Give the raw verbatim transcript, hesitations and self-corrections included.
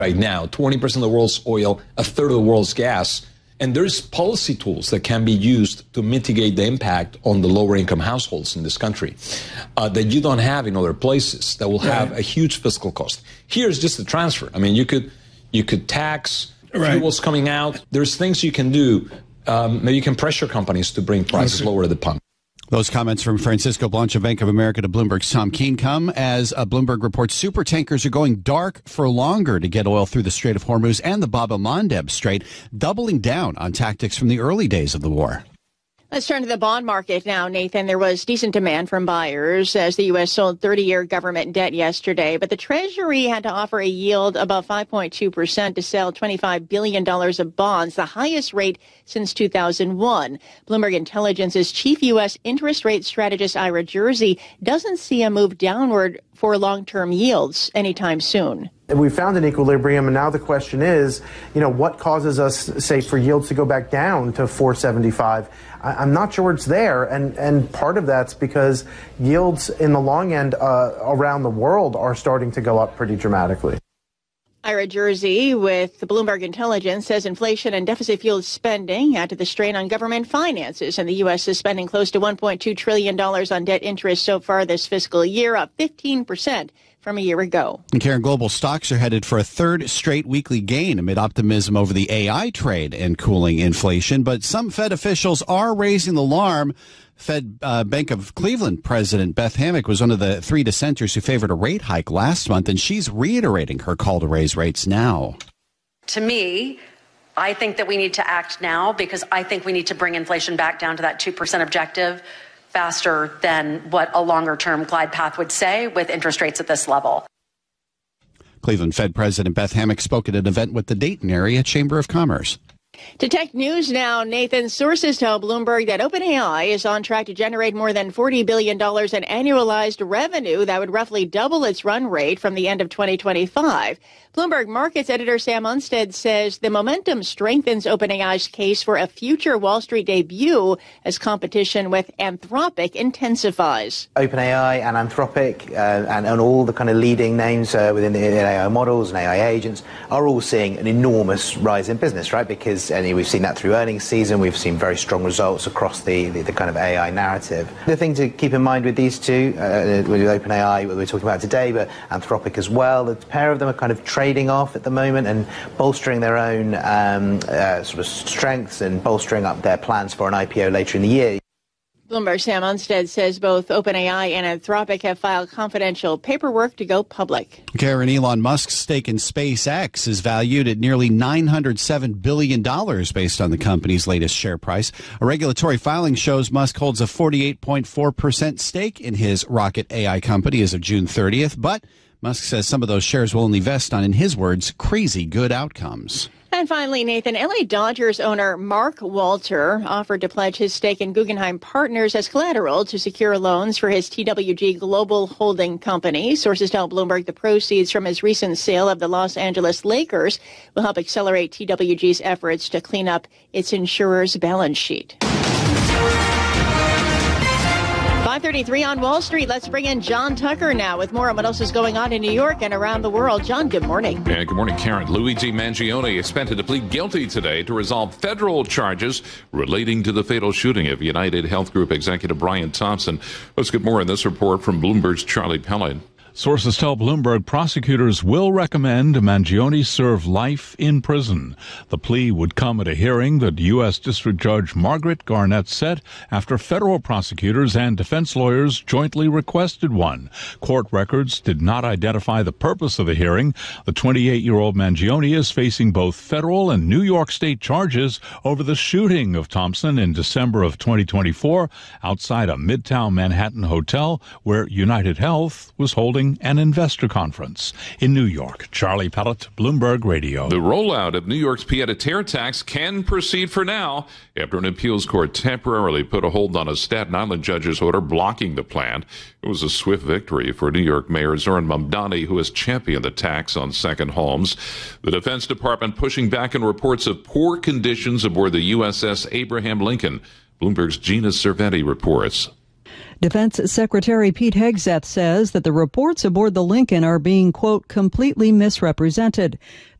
right now, twenty percent of the world's oil, a third of the world's gas. And there's policy tools that can be used to mitigate the impact on the lower income households in this country uh, that you don't have in other places that will have right. a huge fiscal cost. Here's just the transfer. I mean, you could you could tax right. fuels coming out. There's things you can do. Um, maybe you can pressure companies to bring prices lower at the pump. Those comments from Francisco Blanch of Bank of America to Bloomberg's Tom Keene come as uh, Bloomberg reports super tankers are going dark for longer to get oil through the Strait of Hormuz and the Bab el-Mandeb Strait, doubling down on tactics from the early days of the war. Let's turn to the bond market now, Nathan. There was decent demand from buyers as the U S sold thirty-year government debt yesterday, but the Treasury had to offer a yield above five point two percent to sell twenty-five billion dollars of bonds, the highest rate since two thousand one. Bloomberg Intelligence's chief U S interest rate strategist Ira Jersey doesn't see a move downward for long-term yields anytime soon. We found an equilibrium, and now the question is, you know, what causes us, say, for yields to go back down to four seventy-five? I'm not sure it's there, and, and part of that's because yields in the long end uh, around the world are starting to go up pretty dramatically. Ira Jersey with Bloomberg Intelligence says inflation and deficit-fueled spending add to the strain on government finances, and the U S is spending close to one point two trillion dollars on debt interest so far this fiscal year, up fifteen percent from a year ago. And Karen, global stocks are headed for a third straight weekly gain amid optimism over the A I trade and cooling inflation. But some Fed officials are raising the alarm. Fed uh, Bank of Cleveland President Beth Hammack was one of the three dissenters who favored a rate hike last month, and she's reiterating her call to raise rates now. To me, I think that we need to act now because I think we need to bring inflation back down to that two percent objective faster than what a longer-term glide path would say with interest rates at this level. Cleveland Fed President Beth Hammack spoke at an event with the Dayton Area Chamber of Commerce. To tech news now, Nathan. Sources tell Bloomberg that OpenAI is on track to generate more than forty billion dollars in annualized revenue that would roughly double its run rate from the end of twenty twenty-five. Bloomberg Markets editor Sam Unstead says the momentum strengthens OpenAI's case for a future Wall Street debut as competition with Anthropic intensifies. OpenAI and Anthropic uh, and, and all the kind of leading names uh, within the A I models and A I agents are all seeing an enormous rise in business, right? Because and we've seen that through earnings season. We've seen very strong results across the, the, the kind of A I narrative. The thing to keep in mind with these two, uh, with OpenAI, what we're talking about today, but Anthropic as well, the pair of them are kind of trading off at the moment and bolstering their own um, uh, sort of strengths and bolstering up their plans for an I P O later in the year. Bloomberg Sam Unstead says both OpenAI and Anthropic have filed confidential paperwork to go public. Karen, Elon Musk's stake in SpaceX is valued at nearly nine hundred seven billion dollars based on the company's latest share price. A regulatory filing shows Musk holds a forty-eight point four percent stake in his rocket A I company as of June thirtieth, but Musk says some of those shares will only vest on, in his words, crazy good outcomes. And finally, Nathan, L A Dodgers owner Mark Walter offered to pledge his stake in Guggenheim Partners as collateral to secure loans for his T W G Global Holding Company. Sources tell Bloomberg the proceeds from his recent sale of the Los Angeles Lakers will help accelerate T W G's efforts to clean up its insurer's balance sheet. five thirty-three on Wall Street. Let's bring in John Tucker now with more on what else is going on in New York and around the world. John, good morning. Yeah, good morning, Karen. Luigi Mangione expected to plead guilty today to resolve federal charges relating to the fatal shooting of United Health Group executive Brian Thompson. Let's get more on this report from Bloomberg's Charlie Pellet. Sources tell Bloomberg prosecutors will recommend Mangione serve life in prison. The plea would come at a hearing that U S. District Judge Margaret Garnett set after federal prosecutors and defense lawyers jointly requested one. Court records did not identify the purpose of the hearing. The twenty-eight-year-old Mangione is facing both federal and New York State charges over the shooting of Thompson in December of twenty twenty-four outside a Midtown Manhattan hotel where United Health was holding an investor conference. In New York, Charlie Pellet, Bloomberg Radio. The rollout of New York's pied-à-terre tax can proceed for now after an appeals court temporarily put a hold on a Staten Island judge's order blocking the plan. It was a swift victory for New York Mayor Zohran Mamdani, who has championed the tax on second homes. The Defense Department pushing back on reports of poor conditions aboard the U S S Abraham Lincoln. Bloomberg's Gina Cervetti reports. Defense Secretary Pete Hegseth says that the reports aboard the Lincoln are being, quote, completely misrepresented.